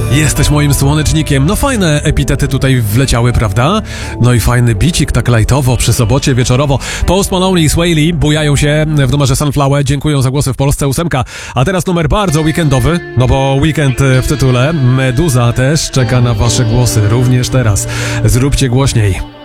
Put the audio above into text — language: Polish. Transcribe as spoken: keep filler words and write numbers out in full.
Jesteś moim słonecznikiem. No fajne epitety tutaj wleciały, prawda? No i fajny bicik, tak lajtowo, przy sobocie wieczorowo. Post Malone i Swae Lee bujają się w numerze Sunflower. Dziękuję za głosy w Polsce, ósemka. A teraz numer bardzo weekendowy, no bo weekend w tytule. Meduza też czeka na wasze głosy, również teraz. Zróbcie głośniej.